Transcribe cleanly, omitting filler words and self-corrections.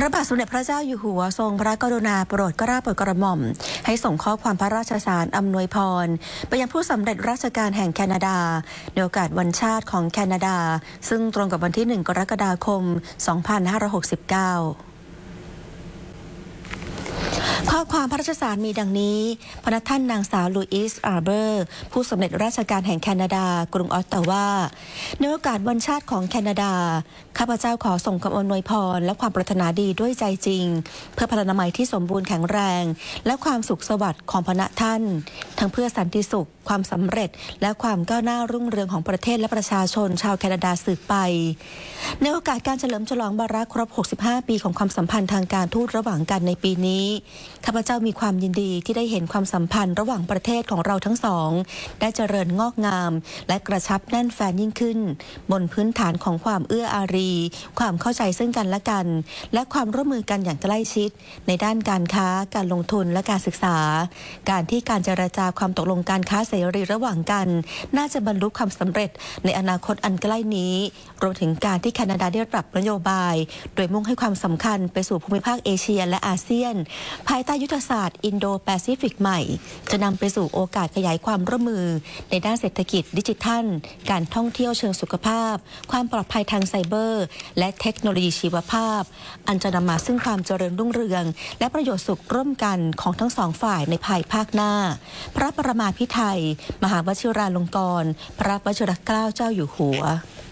ระบาทสมเด็จพระเจ้าอยู่หัวทรงพระกรุณาโปรดเกล้าโปรดกระหม่อมให้ส่งข้อความพระราชสารอำนวยพรไปยังผู้สำเร็จราชการแห่งแคนาดาในโอกาสวันชาติของแคนาดาซึ่งตรงกับวันที่ 1 กรกฎาคม 2569ข้อความพระราชสารมีดังนี้พระท่านนางสาวลุยส์อาร์เบอร์ผู้สำเร็จราชการแห่งแคนาดากรุงออตตาวาในโอกาสวันชาติของแคนาดาข้าพเจ้าขอส่งคำอวยพรและความปรารถนาดีด้วยใจจริงเพื่อพลานามัยที่สมบูรณ์แข็งแรงและความสุขสวัสดิ์ของพระท่านทั้งเพื่อสันติสุขความสำเร็จและความก้าวหน้ารุ่งเรืองของประเทศและประชาชนชาวแคนาดาสืบไปในโอกาสการเฉลิมฉลองวาระครบ 65 ปีของความสัมพันธ์ทางการทูตระหว่างกันในปีนี้ข้าพเจ้ามีความยินดีที่ได้เห็นความสัมพันธ์ระหว่างประเทศของเราทั้งสองได้เจริญงอกงามและกระชับแน่นแฟนยิ่งขึ้นบนพื้นฐานของความเอื้ออารีความเข้าใจซึ่งกันและกันและความร่วมมือกันอย่างใกล้ชิดในด้านการค้าการลงทุนและการศึกษาการที่การเจรจาความตกลงการค้าเสรีระหว่างกันน่าจะบรรลุความสำเร็จในอนาคตอันใกล้นี้รวมถึงการที่แคนาดาได้ปรับนโยบายโดยมุ่งให้ความสำคัญไปสู่ภูมิภาคเอเชียและอาเซียนภายใต้ยุทธศาสตร์อินโดแปซิฟิกใหม่จะนำไปสู่โอกาสขยายความร่วมมือในด้านเศรษฐกิจดิจิทัลการท่องเที่ยวเชิงสุขภาพความปลอดภัยทางไซเบอร์และเทคโนโลยีชีวภาพอันจะนำมาซึ่งความเจริญรุ่งเรืองและประโยชน์สุขร่วมกันของทั้งสองฝ่ายในภายภาคหน้าพระประมาภิไธยมหาวชิราลงกรณ์พระวชิรเกล้าเจ้าอยู่หัว